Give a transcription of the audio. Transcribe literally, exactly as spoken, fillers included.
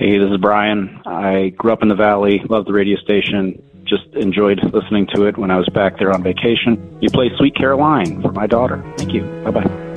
Hey, this is Brian. I grew up in the Valley, loved the radio station, just enjoyed listening to it when I was back there on vacation. You play Sweet Caroline for my daughter. Thank you. Bye-bye.